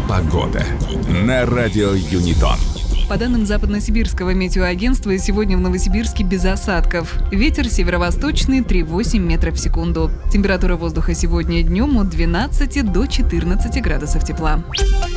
Погода на радио Юнитон. По данным Западно-Сибирского метеоагентства, сегодня в Новосибирске без осадков. Ветер северо-восточный 3,8 метров в секунду. Температура воздуха сегодня днем от 12 до 14 градусов тепла.